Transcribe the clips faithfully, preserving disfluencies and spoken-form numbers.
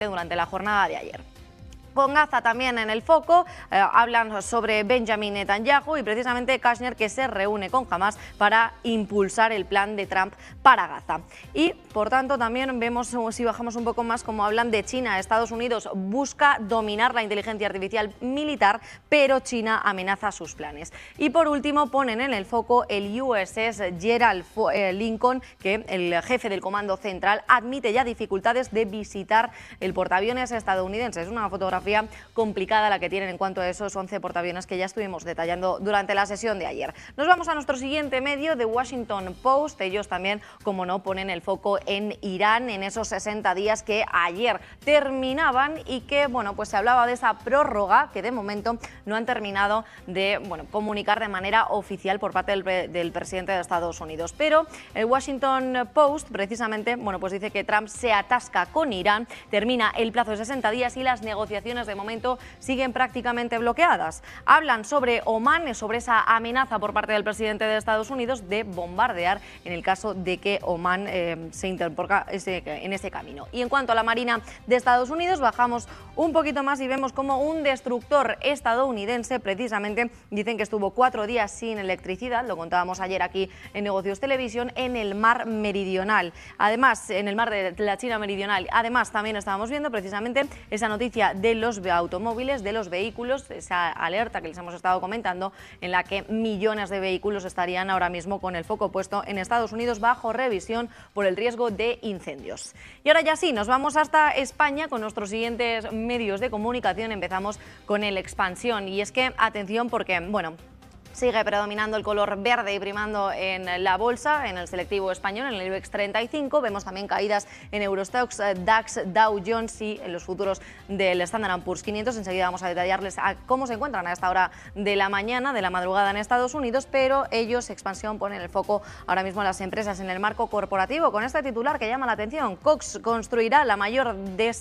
durante la jornada de ayer. Con Gaza también en el foco, eh, hablan sobre Benjamin Netanyahu y precisamente Kushner, que se reúne con Hamas para impulsar el plan de Trump para Gaza. Y por tanto también vemos, si bajamos un poco más, como hablan de China. Estados Unidos busca dominar la inteligencia artificial militar, pero China amenaza sus planes. Y por último ponen en el foco el U S S Gerald Lincoln, que el jefe del Comando Central admite ya dificultades de visitar el portaaviones estadounidense. Es una fotografía complicada la que tienen en cuanto a esos once portaaviones que ya estuvimos detallando durante la sesión de ayer. Nos vamos a nuestro siguiente medio, The Washington Post. Ellos también, como no, ponen el foco en Irán, en esos sesenta días que ayer terminaban y que, bueno, pues se hablaba de esa prórroga que de momento no han terminado de, bueno, comunicar de manera oficial por parte del, del presidente de Estados Unidos. Pero el Washington Post precisamente, bueno, pues dice que Trump se atasca con Irán, termina el plazo de sesenta días y las negociaciones de momento siguen prácticamente bloqueadas. Hablan sobre Omán, sobre esa amenaza por parte del presidente de Estados Unidos de bombardear en el caso de que Omán eh, se interponga en ese camino. Y en cuanto a la Marina de Estados Unidos, bajamos un poquito más y vemos como un destructor estadounidense, precisamente dicen que estuvo cuatro días sin electricidad, lo contábamos ayer aquí en Negocios Televisión, en el mar meridional. Además, en el mar de la China meridional. Además, también estábamos viendo precisamente esa noticia de los automóviles, de los vehículos, esa alerta que les hemos estado comentando, en la que millones de vehículos estarían ahora mismo con el foco puesto en Estados Unidos bajo revisión por el riesgo de incendios. Y ahora ya sí, nos vamos hasta España con nuestros siguientes medios de comunicación. Empezamos con el Expansión y es que, atención, porque, bueno, sigue predominando el color verde y primando en la bolsa, en el selectivo español, en el IBEX treinta y cinco. Vemos también caídas en Eurostoxx, DAX, Dow Jones y en los futuros del Standard and Poor's quinientos. Enseguida vamos a detallarles a cómo se encuentran a esta hora de la mañana, de la madrugada en Estados Unidos, pero ellos, Expansión, ponen el foco ahora mismo en las empresas en el marco corporativo, con este titular que llama la atención. Cox construirá la mayor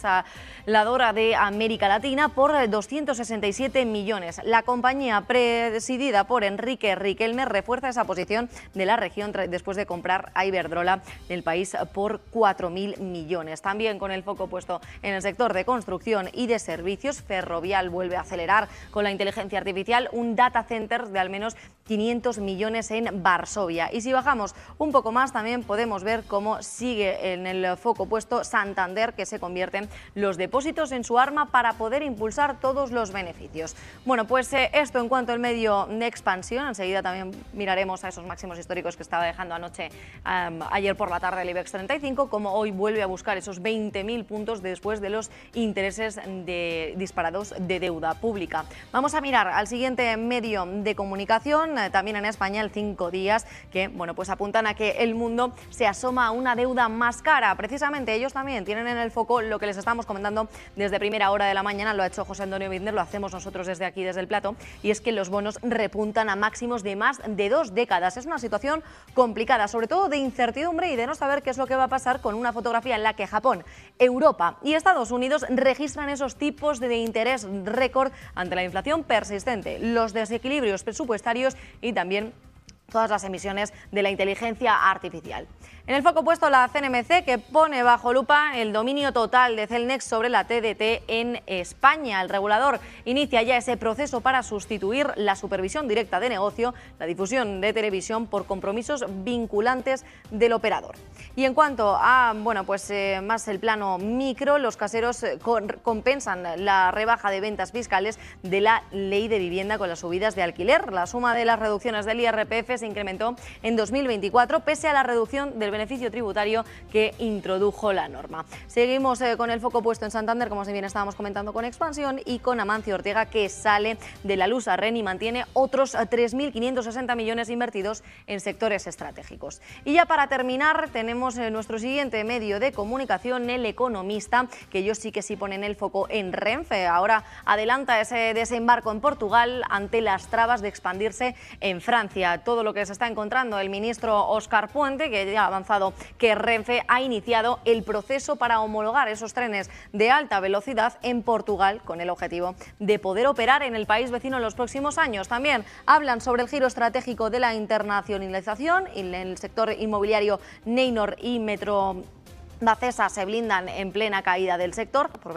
desaladora de América Latina por doscientos sesenta y siete millones. La compañía, presidida por Enrique Riquelme, refuerza esa posición de la región después de comprar a Iberdrola del país por cuatro mil millones. También con el foco puesto en el sector de construcción y de servicios, Ferrovial vuelve a acelerar con la inteligencia artificial un data center de al menos quinientos millones en Varsovia. Y si bajamos un poco más, también podemos ver cómo sigue en el foco puesto Santander, que se convierten los depósitos en su arma para poder impulsar todos los beneficios. Bueno, pues eh, esto en cuanto al medio de Expansión. Enseguida también miraremos a esos máximos históricos que estaba dejando anoche, um, ayer por la tarde, el IBEX treinta y cinco, como hoy vuelve a buscar esos veinte mil puntos después de los intereses de, disparados de deuda pública. Vamos a mirar al siguiente medio de comunicación, eh, también en España, el Cinco Días, que, bueno, pues apuntan a que el mundo se asoma a una deuda más cara. Precisamente ellos también tienen en el foco lo que les estamos comentando desde primera hora de la mañana, lo ha hecho José Antonio Binder, lo hacemos nosotros desde aquí, desde el plato, y es que los bonos repuntan a máximos de más de dos décadas. Es una situación complicada, sobre todo de incertidumbre y de no saber qué es lo que va a pasar, con una fotografía en la que Japón, Europa y Estados Unidos registran esos tipos de interés récord ante la inflación persistente, los desequilibrios presupuestarios y también todas las emisiones de la inteligencia artificial. En el foco puesto la C N M C, que pone bajo lupa el dominio total de Cellnex sobre la T D T en España. El regulador inicia ya ese proceso para sustituir la supervisión directa de negocio, la difusión de televisión, por compromisos vinculantes del operador. Y en cuanto a, bueno, pues eh, más el plano micro, los caseros eh, compensan la rebaja de ventas fiscales de la ley de vivienda con las subidas de alquiler. La suma de las reducciones del I R P F se incrementó en dos mil veinticuatro, pese a la reducción del beneficio tributario que introdujo la norma. Seguimos eh, con el foco puesto en Santander, como si bien estábamos comentando con Expansión, y con Amancio Ortega, que sale de la luz a Ren y mantiene otros tres mil quinientos sesenta millones invertidos en sectores estratégicos. Y ya para terminar, tenemos eh, nuestro siguiente medio de comunicación, El Economista, que ellos sí que sí ponen el foco en Renfe. Ahora adelanta ese desembarco en Portugal ante las trabas de expandirse en Francia. Todo lo que se está encontrando el ministro Óscar Puente, que ya ha avanzado que Renfe ha iniciado el proceso para homologar esos trenes de alta velocidad en Portugal, con el objetivo de poder operar en el país vecino en los próximos años. También hablan sobre el giro estratégico de la internacionalización y en el sector inmobiliario. Neinor y Metro Bacesa se blindan en plena caída del sector.